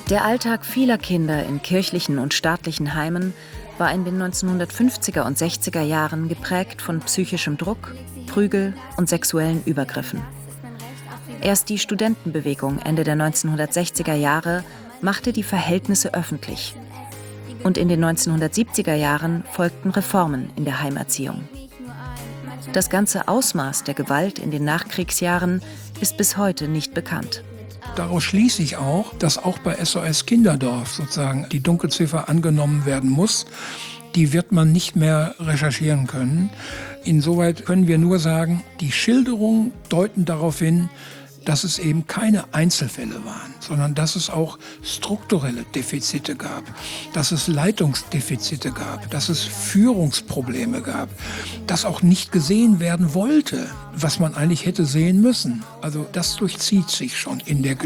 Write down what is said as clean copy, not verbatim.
Der Alltag vieler Kinder in kirchlichen und staatlichen Heimen war in den 1950er und 60er Jahren geprägt von psychischem Druck, Prügel und sexuellen Übergriffen. Erst die Studentenbewegung Ende der 1960er Jahre machte die Verhältnisse öffentlich. Und in den 1970er Jahren folgten Reformen in der Heimerziehung. Das ganze Ausmaß der Gewalt in den Nachkriegsjahren ist bis heute nicht bekannt. Daraus schließe ich auch, dass auch bei SOS Kinderdorf sozusagen die Dunkelziffer angenommen werden muss. Die wird man nicht mehr recherchieren können. Insoweit können wir nur sagen, die Schilderungen deuten darauf hin, dass es eben keine Einzelfälle waren, sondern dass es auch strukturelle Defizite gab, dass es Leitungsdefizite gab, dass es Führungsprobleme gab, dass auch nicht gesehen werden wollte, was man eigentlich hätte sehen müssen. Also das durchzieht sich schon in der